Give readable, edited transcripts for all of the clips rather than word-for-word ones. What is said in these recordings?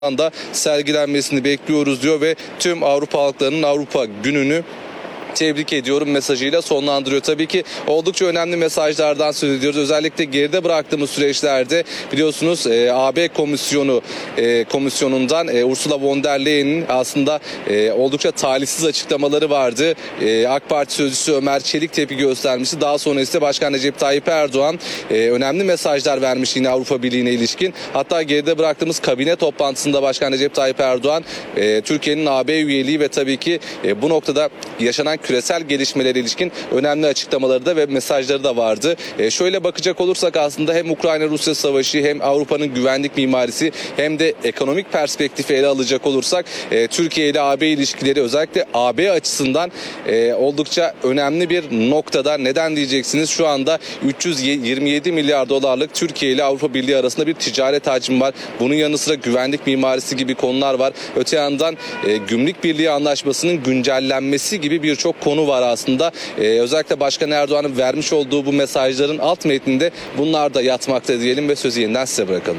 da sergilenmesini bekliyoruz diyor ve tüm Avrupa halklarının Avrupa Günü'nü tebrik ediyorum mesajıyla sonlandırıyor. Tabii ki oldukça önemli mesajlardan söz ediyoruz. Özellikle geride bıraktığımız süreçlerde biliyorsunuz AB komisyonundan Ursula von der Leyen'in aslında oldukça talihsiz açıklamaları vardı. AK Parti sözcüsü Ömer Çelik tepki göstermişti. Daha sonra ise Başkan Recep Tayyip Erdoğan önemli mesajlar vermiş yine Avrupa Birliği'ne ilişkin. Hatta geride bıraktığımız kabine toplantısında Başkan Recep Tayyip Erdoğan Türkiye'nin AB üyeliği ve tabii ki bu noktada yaşanan küresel gelişmelere ilişkin önemli açıklamaları da ve mesajları da vardı. Şöyle bakacak olursak aslında hem Ukrayna-Rusya savaşı hem Avrupa'nın güvenlik mimarisi hem de ekonomik perspektifi ele alacak olursak Türkiye ile AB ilişkileri özellikle AB açısından oldukça önemli bir noktada. Neden diyeceksiniz? Şu anda 327 milyar dolarlık Türkiye ile Avrupa Birliği arasında bir ticaret hacmi var. Bunun yanı sıra güvenlik mimarisi gibi konular var. Öte yandan Gümrük Birliği Anlaşması'nın güncellenmesi gibi birçok konu var aslında. Özellikle Başkan Erdoğan'ın vermiş olduğu bu mesajların alt metninde bunlar da yatmakta diyelim ve sözü yeniden size bırakalım.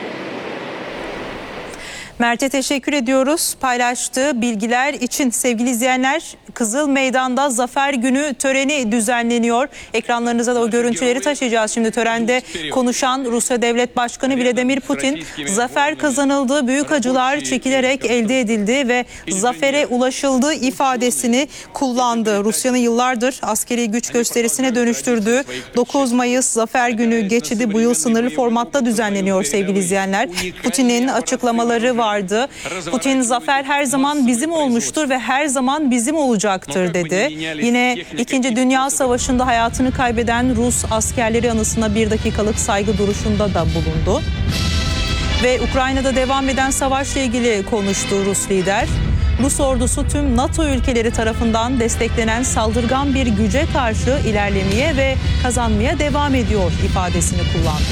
Mert'e teşekkür ediyoruz paylaştığı bilgiler için. Sevgili izleyenler, Kızıl Meydan'da Zafer Günü töreni düzenleniyor. Ekranlarınıza da o görüntüleri taşıyacağız. Şimdi törende konuşan Rusya Devlet Başkanı Vladimir Putin, zafer kazanıldı, büyük acılar çekilerek elde edildi ve zafere ulaşıldı ifadesini kullandı. Rusya'nın yıllardır askeri güç gösterisine dönüştürdüğü 9 Mayıs Zafer Günü geçidi bu yıl sınırlı formatta düzenleniyor sevgili izleyenler. Putin'in açıklamaları vardı. Putin, zafer her zaman bizim olmuştur ve her zaman bizim olacaktır dedi. Yine 2. Dünya Savaşı'nda hayatını kaybeden Rus askerleri anısına 1 dakikalık saygı duruşunda da bulundu. Ve Ukrayna'da devam eden savaşla ilgili konuştu Rus lider. Rus ordusu tüm NATO ülkeleri tarafından desteklenen saldırgan bir güce karşı ilerlemeye ve kazanmaya devam ediyor ifadesini kullandı.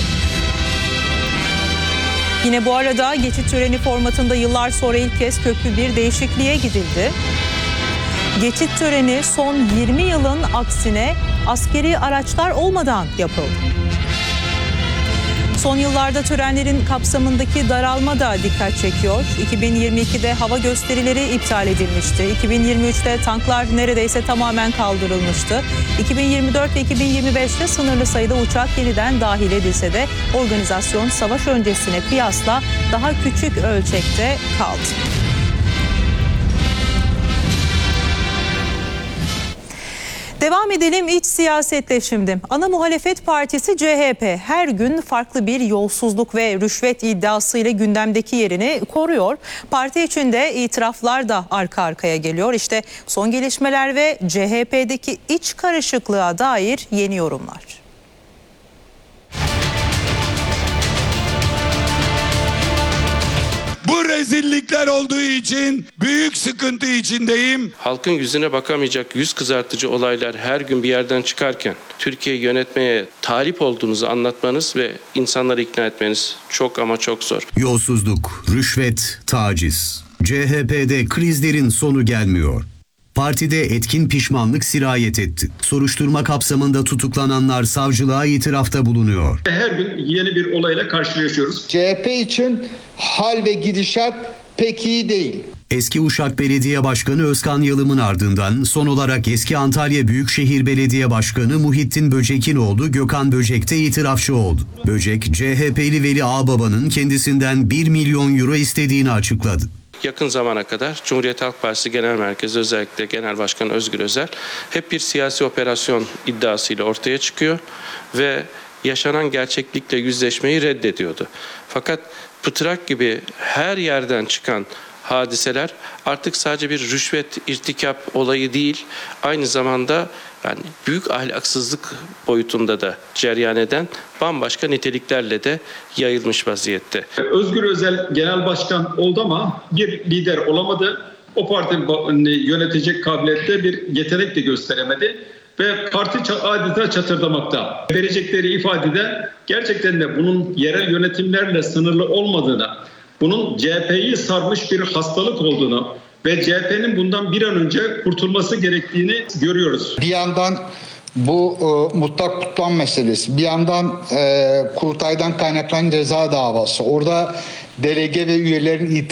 Yine bu arada geçit töreni formatında yıllar sonra ilk kez köklü bir değişikliğe gidildi. Geçit töreni son 20 yılın aksine askeri araçlar olmadan yapıldı. Son yıllarda törenlerin kapsamındaki daralma da dikkat çekiyor. 2022'de hava gösterileri iptal edilmişti. 2023'te tanklar neredeyse tamamen kaldırılmıştı. 2024 ve 2025'te sınırlı sayıda uçak yeniden dahil edilse de organizasyon savaş öncesine kıyasla daha küçük ölçekte kaldı. Devam edelim iç siyasetle şimdi. Ana muhalefet partisi CHP her gün farklı bir yolsuzluk ve rüşvet iddiasıyla gündemdeki yerini koruyor. Parti içinde itiraflar da arka arkaya geliyor. İşte son gelişmeler ve CHP'deki iç karışıklığa dair yeni yorumlar. Bu rezillikler olduğu için büyük sıkıntı içindeyim. Halkın yüzüne bakamayacak yüz kızartıcı olaylar her gün bir yerden çıkarken Türkiye'yi yönetmeye talip olduğunuzu anlatmanız ve insanları ikna etmeniz çok ama çok zor. Yolsuzluk, rüşvet, taciz. CHP'de krizlerin sonu gelmiyor. Partide etkin pişmanlık sirayet etti. Soruşturma kapsamında tutuklananlar savcılığa itirafta bulunuyor. Her gün yeni bir olayla karşılaşıyoruz. CHP için hal ve gidişat pek iyi değil. Eski Uşak Belediye Başkanı Özkan Yalım'ın ardından son olarak eski Antalya Büyükşehir Belediye Başkanı Muhittin Böcek'in oğlu Gökhan Böcek de itirafçı oldu. Böcek, CHP'li Veli Ağbaba'nın kendisinden 1 milyon euro istediğini açıkladı. Yakın zamana kadar Cumhuriyet Halk Partisi Genel Merkezi özellikle Genel Başkan Özgür Özel hep bir siyasi operasyon iddiasıyla ortaya çıkıyor ve yaşanan gerçeklikle yüzleşmeyi reddediyordu. Fakat pıtrak gibi her yerden çıkan hadiseler artık sadece bir rüşvet irtikap olayı değil, aynı zamanda yani büyük ahlaksızlık boyutunda da cereyan eden bambaşka niteliklerle de yayılmış vaziyette. Özgür Özel genel başkan oldu ama bir lider olamadı. O partinin yönetecek kabiliyette bir yetenek de gösteremedi. Ve parti adeta çatırdamakta. Verecekleri ifadede gerçekten de bunun yerel yönetimlerle sınırlı olmadığını, bunun CHP'yi sarmış bir hastalık olduğunu ve CHP'nin bundan bir an önce kurtulması gerektiğini görüyoruz. Bir yandan Bu mutlak tutuklan meselesi. Bir yandan kurultaydan kaynaklanan ceza davası. Orada delege ve üyelerin